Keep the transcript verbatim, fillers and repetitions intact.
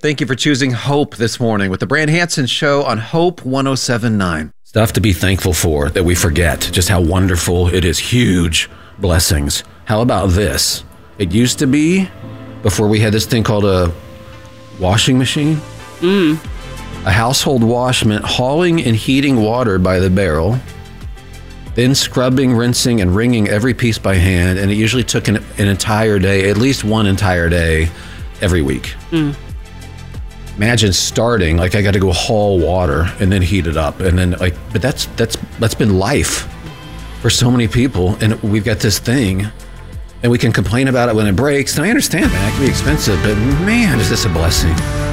Thank you for choosing Hope this morning with the Brand Hansen Show on Hope one oh seven point nine. Stuff to be thankful for that we forget, just how wonderful it is. Huge blessings. How about this? It used to be, before we had this thing called a washing machine, Mm. a household wash meant hauling and heating water by the barrel, then scrubbing, rinsing, and wringing every piece by hand, and it usually took an, an entire day, at least one entire day, every week. Mm. Imagine starting, like I got to go haul water and then heat it up, and then like, but that's that's that's been life for so many people, and we've got this thing, and we can complain about it when it breaks, and I understand that it can be expensive, but man, is this a blessing.